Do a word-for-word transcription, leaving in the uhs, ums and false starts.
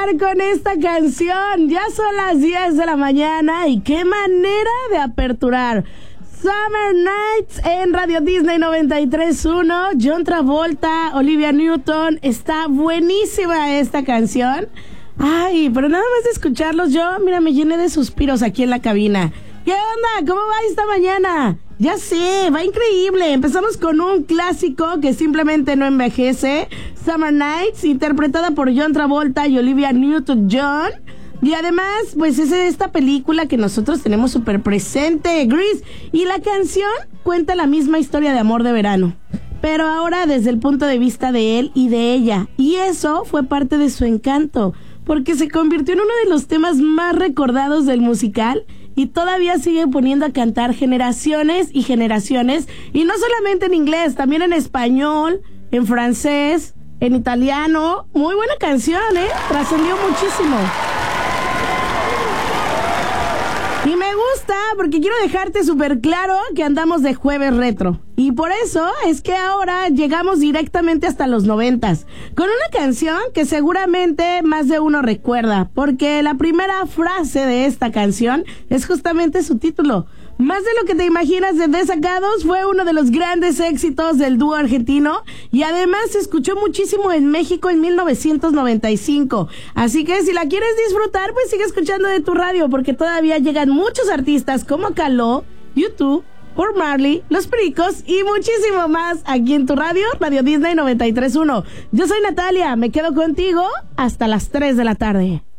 empezar con esta canción. Ya son las diez de la mañana y qué manera de aperturar Summer Nights en Radio Disney noventa y tres punto uno. John Travolta, Olivia Newton. Está buenísima esta canción. Ay, pero nada más de escucharlos yo, mira, me llené de suspiros aquí en la cabina. ¿Qué onda? ¿Cómo va esta mañana? Ya sé, va increíble. Empezamos con un clásico que simplemente no envejece. Summer Nights, interpretada por John Travolta y Olivia Newton-John. Y además, pues es esta película que nosotros tenemos súper presente, Grease. Y la canción cuenta la misma historia de amor de verano, pero ahora desde el punto de vista de él y de ella. Y eso fue parte de su encanto, porque se convirtió en uno de los temas más recordados del musical y todavía sigue poniendo a cantar generaciones y generaciones, y no solamente en inglés, también en español, en francés, en italiano. Muy buena canción, ¿eh? Trascendió muchísimo. Y me gusta porque quiero dejarte súper claro que andamos de jueves retro. Y por eso es que ahora llegamos directamente hasta los noventas, con una canción que seguramente más de uno recuerda, porque la primera frase de esta canción es justamente su título. Más de lo que te imaginas de Desacados fue uno de los grandes éxitos del dúo argentino y además se escuchó muchísimo en México en mil novecientos noventa y cinco. Así que si la quieres disfrutar, pues sigue escuchando de tu radio, porque todavía llegan muchos artistas como Caló, YouTube, Bob Marley, Los Pericos y muchísimo más aquí en tu radio, Radio Disney noventa y tres punto uno. Yo soy Natalia, me quedo contigo hasta las tres de la tarde.